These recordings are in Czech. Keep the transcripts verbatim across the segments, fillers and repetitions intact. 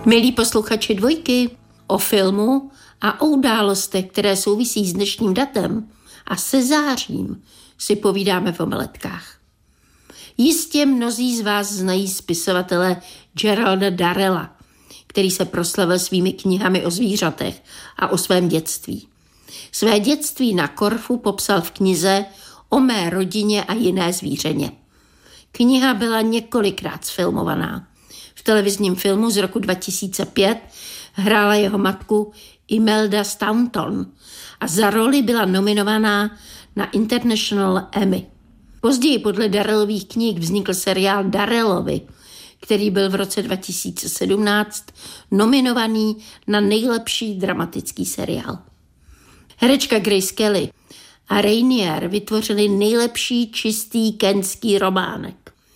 Milí posluchači Dvojky, o filmu a o událostech, které souvisí s dnešním datem a se zářím, si povídáme v omeletkách. Jistě mnozí z vás znají spisovatele Geralda Darrella, který se proslavil svými knihami o zvířatech a o svém dětství. Své dětství na Korfu popsal v knize O mé rodině a jiné zvířeně. Kniha byla několikrát zfilmovaná. V televizním filmu z roku dva tisíce pět hrála jeho matku Imelda Staunton a za roli byla nominovaná na International Emmy. Později podle Darrellových knih vznikl seriál Darrellovi, který byl v roce dva tisíce sedmnáct nominovaný na nejlepší dramatický seriál. Herečka Grace Kelly a Rainier vytvořili nejlepší čistý kenský románek.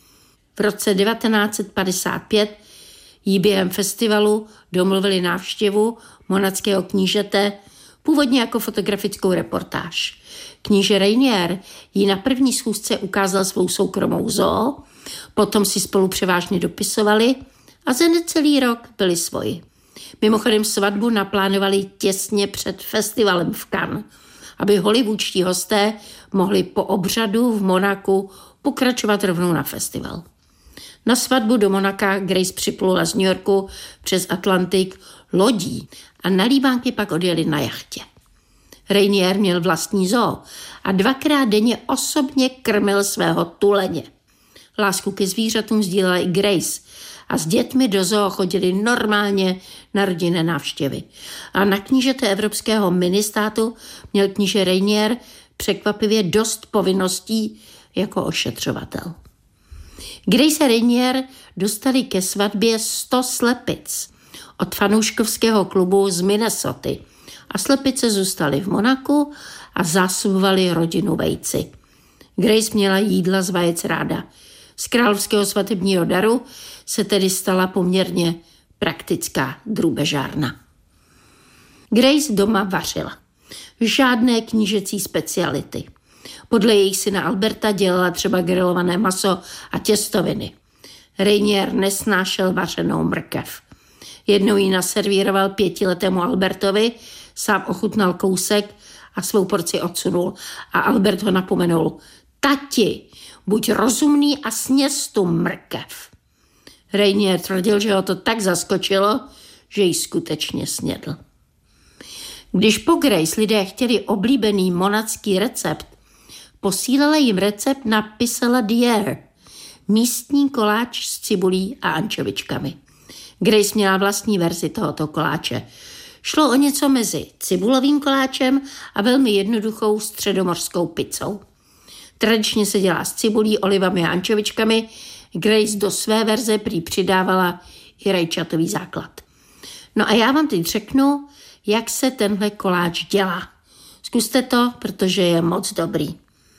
V roce devatenáct set padesát pět jí během festivalu domluvili návštěvu monackého knížete, původně jako fotografickou reportáž. Kníže Rainier jí na první schůzce ukázal svou soukromou zoo, potom si spolu převážně dopisovali a za necelý rok byli svoji. Mimochodem svatbu naplánovali těsně před festivalem v Cannes, aby hollywoodští hosté mohli po obřadu v Monaku pokračovat rovnou na festival. Na svatbu do Monaka Grace připlula z New Yorku přes Atlantik lodí a na Líbánky pak odjeli na jachtě. Rainier měl vlastní zoo a dvakrát denně osobně krmil svého tuleně. Lásku ke zvířatům sdílela i Grace a s dětmi do zoo chodili normálně na rodinné návštěvy. A na knížete evropského ministátu měl kníže Rainier překvapivě dost povinností jako ošetřovatel. Grace a Rainier dostali ke svatbě sto slepic od fanouškovského klubu z Minnesoty a slepice zůstaly v Monaku a zásobovali rodinu vejci. Grace měla jídla z vajec ráda. Z královského svatebního daru se tedy stala poměrně praktická drůbežárna. Grace doma vařila. Žádné knížecí speciality. Podle jejich syna Alberta dělala třeba grilované maso a těstoviny. Rainier nesnášel vařenou mrkev. Jednou ji naservíroval pětiletému Albertovi, sám ochutnal kousek a svou porci odsunul. A Albert ho napomenul. Tati, buď rozumný a sněz tu mrkev. Rainier tvrdil, že ho to tak zaskočilo, že ji skutečně snědl. Když po Grace lidé chtěli oblíbený monacký recept, posílala jim recept na pisala dier, místní koláč s cibulí a ančovičkami. Grace měla vlastní verzi tohoto koláče. Šlo o něco mezi cibulovým koláčem a velmi jednoduchou středomořskou pizzou. Tradičně se dělá s cibulí, olivami a ančovičkami. Grace do své verze prý přidávala i rajčatový základ. No a já vám teď řeknu, jak se tenhle koláč dělá. Zkuste to, protože je moc dobrý.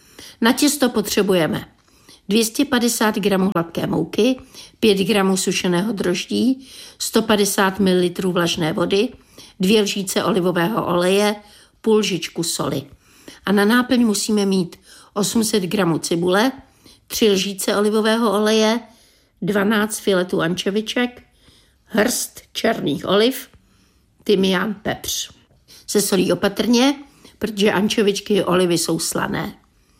Na těsto potřebujeme dvě stě padesát gramů hladké mouky, pět gramů sušeného droždí, sto padesát mililitrů vlažné vody, dvě lžíce olivového oleje, půl lžičku soli. A na náplň musíme mít osm set gramů cibule, tři lžíce olivového oleje, dvanáct filetů ančoviček, hrst černých oliv, tymián, pepř. Se solí opatrně, protože ančovičky i olivy jsou slané.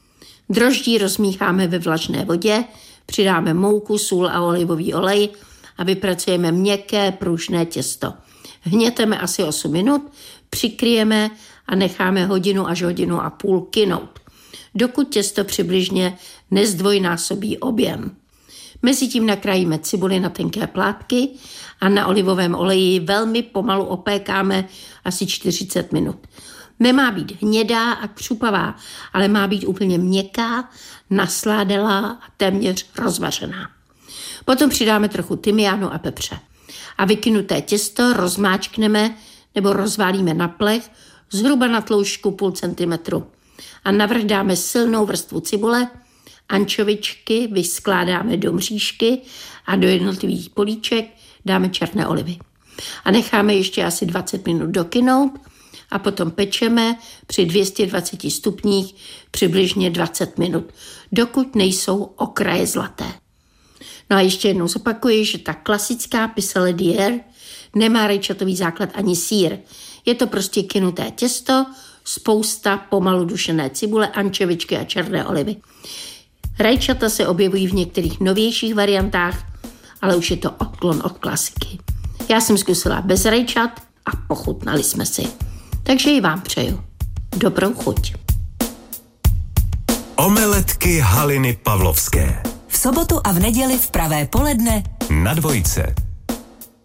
Droždí rozmícháme ve vlažné vodě, přidáme mouku, sůl a olivový olej a vypracujeme měkké pružné těsto. Hněteme asi osm minut, přikryjeme a necháme hodinu až hodinu a půl kynout, dokud těsto přibližně nezdvojnásobí objem. Mezitím nakrájíme cibuli na tenké plátky a na olivovém oleji velmi pomalu opékáme asi čtyřicet minut. Nemá být hnědá a křupavá, ale má být úplně měkká, nasládelá a téměř rozvařená. Potom přidáme trochu tymiánu a pepře. A vykynuté těsto rozmáčkneme nebo rozválíme na plech zhruba na tloušťku půl centimetru. A navrch dáme silnou vrstvu cibule, ančovičky vyskládáme do mřížky a do jednotlivých políček dáme černé olivy. A necháme ještě asi dvacet minut dokynout a potom pečeme při dvě stě dvacet přibližně dvacet minut, dokud nejsou okraje zlaté. No a ještě jednou zopakuji, že ta klasická pisele dier nemá rajčatový základ ani sýr. Je to prostě kynuté těsto, spousta pomalu dušené cibule, ančovičky a černé olivy. Rajčata se objevují v některých novějších variantách, ale už je to odklon od klasiky. Já jsem zkusila bez rajčat a pochutnali jsme si. Takže i vám přeju dobrou chuť. Omeletky Haliny Pavlovské. V sobotu a v neděli v pravé poledne na Dvojce.